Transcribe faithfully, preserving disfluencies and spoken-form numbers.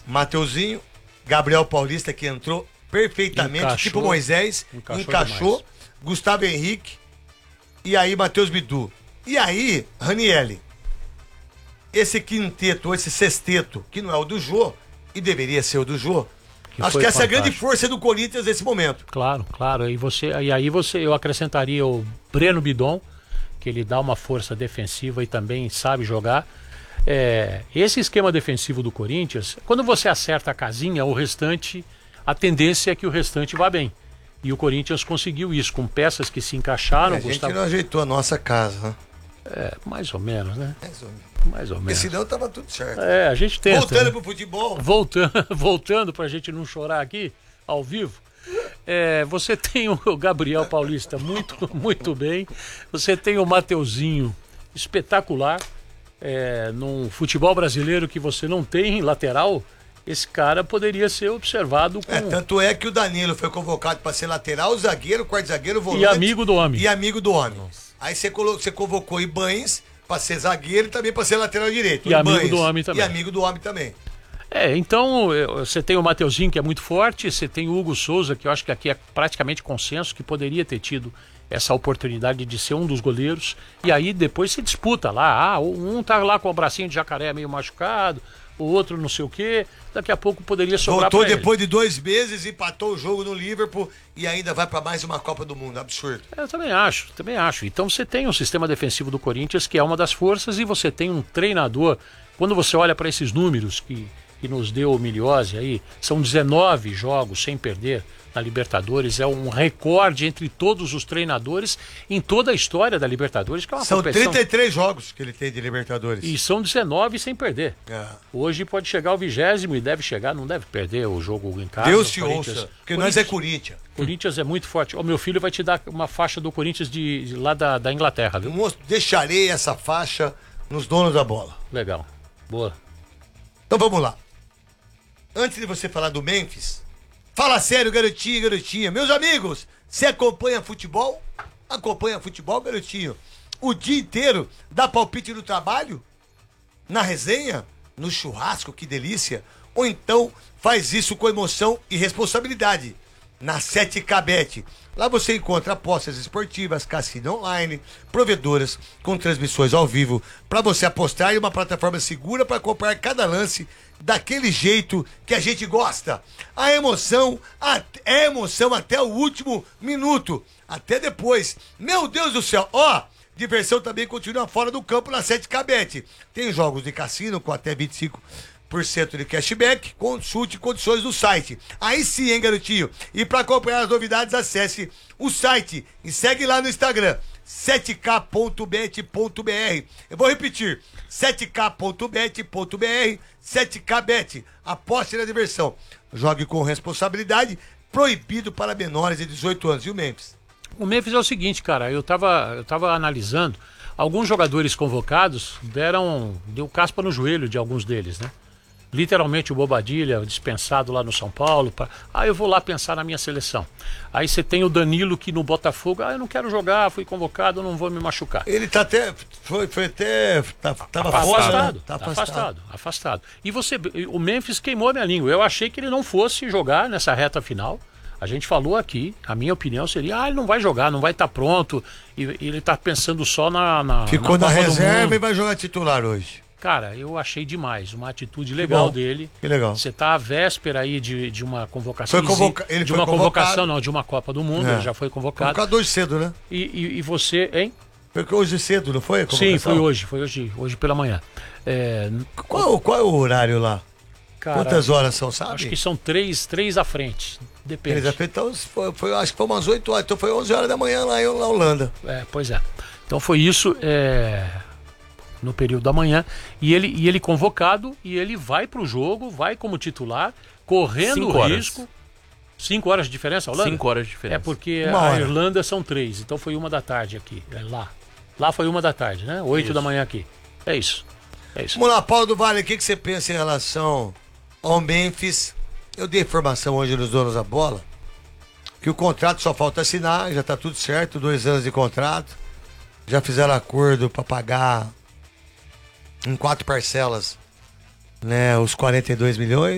Mateuzinho, Gabriel Paulista, que entrou perfeitamente, encaixou, tipo Moisés, encaixou, encaixou Gustavo Henrique, e aí Matheus Bidu. E aí, Ranieri, esse quinteto, esse sexteto, que não é o do Jô, e deveria ser o do Jô, que acho que essa fantástico. É a grande força do Corinthians nesse momento. Claro, claro. E, você, e aí você, eu acrescentaria o Breno Bidon, que ele dá uma força defensiva e também sabe jogar. É, esse esquema defensivo do Corinthians, quando você acerta a casinha, o restante, a tendência é que o restante vá bem. E o Corinthians conseguiu isso, com peças que se encaixaram. É, a gente Gustavo... não ajeitou a nossa casa, né? É, mais ou menos, né? Mais ou menos. Mais ou menos. Porque senão tava tudo certo. É, a gente tenta. Voltando né? pro futebol. Voltando, voltando pra gente não chorar aqui, ao vivo. É, você tem o Gabriel Paulista muito, muito bem. Você tem o Mateuzinho, espetacular. É, num futebol brasileiro que você não tem lateral, esse cara poderia ser observado com... É, tanto é que o Danilo foi convocado para ser lateral, zagueiro, quarto zagueiro, volante... E amigo do homem. E amigo do homem. Nossa. Aí você, colo... você convocou Ibanes para ser zagueiro e também para ser lateral direito. E Ibanes. Amigo do homem também. E amigo do homem também. É, então você tem o Mateuzinho, que é muito forte, você tem o Hugo Souza, que eu acho que aqui é praticamente consenso, que poderia ter tido essa oportunidade de ser um dos goleiros, e aí depois se disputa lá, ah, um tá lá com o bracinho de jacaré meio machucado, o outro não sei o quê, daqui a pouco poderia sobrar Voltou pra depois ele. de dois meses, empatou o jogo no Liverpool e ainda vai para mais uma Copa do Mundo, absurdo. Eu também acho, também acho. Então você tem um sistema defensivo do Corinthians que é uma das forças, e você tem um treinador, quando você olha para esses números que, que nos deu o Miliose aí, são dezenove jogos sem perder na Libertadores, é um recorde entre todos os treinadores em toda a história da Libertadores, que é uma São competição... trinta e três jogos que ele tem de Libertadores. E são dezenove sem perder. É. Hoje pode chegar ao vigésimo e deve chegar, não deve perder o jogo em casa. Deus te ouça, porque nós é Corinthians. Corinthians é muito forte. O meu filho vai te dar uma faixa do Corinthians de, de lá da, da Inglaterra, viu? Eu deixarei essa faixa nos donos da bola. Legal, boa. Então vamos lá. Antes de você falar do Memphis, fala sério, garotinho, garotinha. Meus amigos, você acompanha futebol? Acompanha futebol, garotinho? O dia inteiro dá palpite no trabalho? Na resenha? No churrasco, que delícia? Ou então faz isso com emoção e responsabilidade? Na sete K Bet. Lá você encontra apostas esportivas, cassino online, provedoras com transmissões ao vivo para você apostar em uma plataforma segura para comprar cada lance daquele jeito que a gente gosta. A emoção é emoção até o último minuto, até depois. Meu Deus do céu, ó, diversão também continua fora do campo na sete K Bet. Tem jogos de cassino com até vinte e cinco por cento de cashback, consulte condições do site. Aí sim, hein, garotinho? E para acompanhar as novidades, acesse o site e segue lá no Instagram, sete k ponto bet ponto b r. Eu vou repetir, sete k ponto bet ponto b r, sete K Bet. Aposte na diversão. Jogue com responsabilidade, proibido para menores de dezoito anos. E o Memphis? O Memphis é o seguinte, cara, eu tava, eu tava analisando, alguns jogadores convocados deram, deu caspa no joelho de alguns deles, né? Literalmente o Bobadilha dispensado lá no São Paulo. Pra... Ah, eu vou lá pensar na minha seleção. Aí você tem o Danilo que no Botafogo, ah, eu não quero jogar, fui convocado, não vou me machucar. Ele tá até, foi, foi até, tá, tava afastado, fora, né? tá, tá afastado, afastado, afastado. E você, o Memphis queimou a minha língua. Eu achei que ele não fosse jogar nessa reta final. A gente falou aqui, a minha opinião seria, ah, ele não vai jogar, não vai estar tá pronto, e, e ele tá pensando só na... na Ficou na, na reserva e vai jogar titular hoje. Cara, eu achei demais, uma atitude legal dele. Que legal. Você tá à véspera aí de, de uma convocação. Foi convoca... Ele de foi uma convocado. convocação, não, de uma Copa do Mundo, é. Ele já foi convocado. Convocado hoje cedo, né? E, e, e você, hein? Foi hoje cedo, não foi? Sim, foi hoje, foi hoje, hoje pela manhã. É... Qual, qual é o horário lá? Cara, quantas horas são, sabe? Acho que são três, três à frente. Depende. Três à frente, então foi, foi, acho que foi umas oito horas, então foi onze horas da manhã lá na Holanda. É, pois é. Então foi isso. É... no período da manhã, e ele, e ele convocado, e ele vai pro jogo, vai como titular, correndo o risco. Cinco horas de diferença, Holanda? Cinco horas de diferença. É porque uma a hora. Irlanda são três, então foi uma da tarde aqui, é lá. Lá foi uma da tarde, né? Oito isso. da manhã aqui. É isso. É isso. Vamos lá, Paulo do Vale, o que, que você pensa em relação ao Memphis? Eu dei informação hoje nos donos da bola, que o contrato só falta assinar, já tá tudo certo, dois anos de contrato, já fizeram acordo para pagar em quatro parcelas, né, os quarenta e dois milhões.